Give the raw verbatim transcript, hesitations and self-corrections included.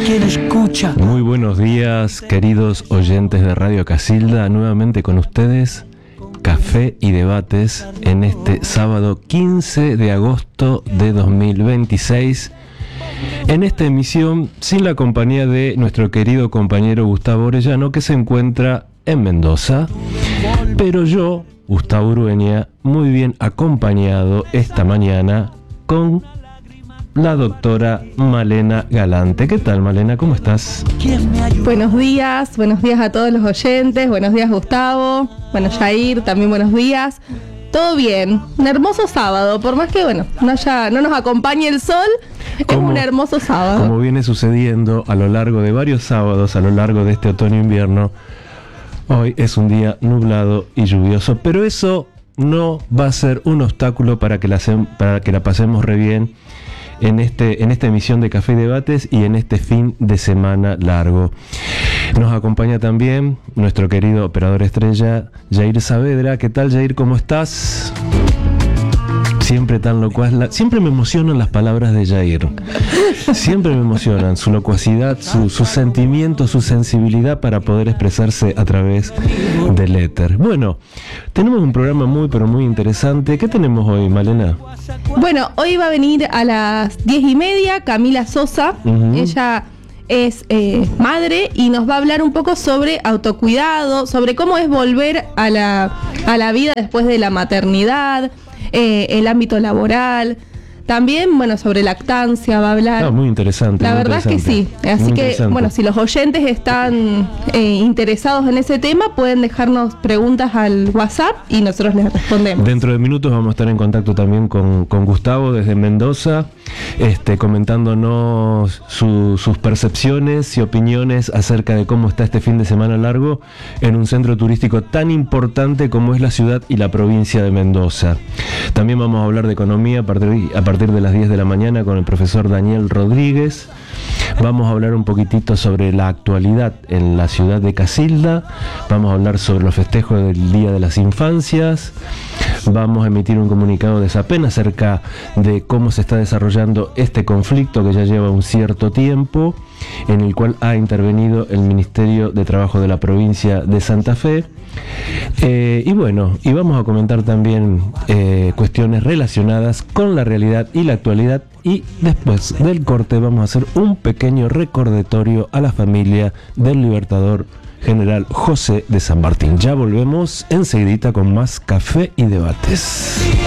quien escucha. Muy buenos días, queridos oyentes de Radio Casilda. Nuevamente con ustedes, Café y Debates en este sábado quince de agosto de dos mil veintiséis. En esta emisión, sin la compañía de nuestro querido compañero Gustavo Orellano, que se encuentra en Mendoza, pero yo, Gustavo Urueña, muy bien acompañado esta mañana con la doctora Malena Galante. ¿Qué tal, Malena? ¿Cómo estás? Buenos días, buenos días a todos los oyentes, buenos días, Gustavo, bueno, Jair, también buenos días. Todo bien, un hermoso sábado, por más que, bueno, no haya, no nos acompañe el sol, como, es un hermoso sábado. Como viene sucediendo a lo largo de varios sábados, a lo largo de este otoño-invierno, hoy es un día nublado y lluvioso, pero eso no va a ser un obstáculo para que la, para que la pasemos re bien en, este, en esta emisión de Café y Debates y en este fin de semana largo. Nos acompaña también nuestro querido operador estrella, Jair Saavedra. ¿Qué tal, Jair? ¿Cómo estás? Siempre tan locuaz. La, siempre me emocionan las palabras de Jair. Siempre me emocionan su locuacidad, su, su sentimiento, su sensibilidad para poder expresarse a través del éter. Bueno, tenemos un programa muy, pero muy interesante. ¿Qué tenemos hoy, Malena? Bueno, hoy va a venir a las diez y media Camila Sosa. Uh-huh. Ella es eh, madre y nos va a hablar un poco sobre autocuidado, sobre cómo es volver a la, a la vida después de la maternidad, eh, el ámbito laboral. También, bueno, sobre lactancia va a hablar. Ah, muy interesante. La muy verdad interesante. es que sí. Así que, bueno, si los oyentes están eh, interesados en ese tema, pueden dejarnos preguntas al WhatsApp y nosotros les respondemos. Dentro de minutos vamos a estar en contacto también con, con Gustavo desde Mendoza, este, comentándonos su, sus percepciones y opiniones acerca de cómo está este fin de semana largo en un centro turístico tan importante como es la ciudad y la provincia de Mendoza. También vamos a hablar de economía a partir de, a partir de las diez de la mañana con el profesor Daniel Rodríguez. Vamos a hablar un poquitito sobre la actualidad en la ciudad de Casilda. Vamos a hablar sobre los festejos del Día de las Infancias. Vamos a emitir un comunicado de SAPEN acerca de cómo se está desarrollando este conflicto que ya lleva un cierto tiempo, en el cual ha intervenido el Ministerio de Trabajo de la provincia de Santa Fe. Eh, y bueno, y vamos a comentar también eh, cuestiones relacionadas con la realidad y la actualidad, y después del corte vamos a hacer un pequeño recordatorio a la familia del Libertador General José de San Martín. Ya volvemos enseguidita con más Café y Debates.